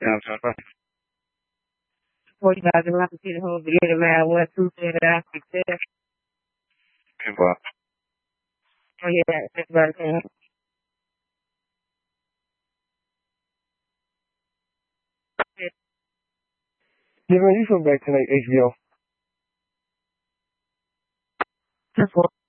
Yeah, I'm sorry. Before you guys are to see the whole video, man, what two things that I could say. Okay, well, Oh yeah, that's about it. Yeah, man, you come back tonight, HBO. Just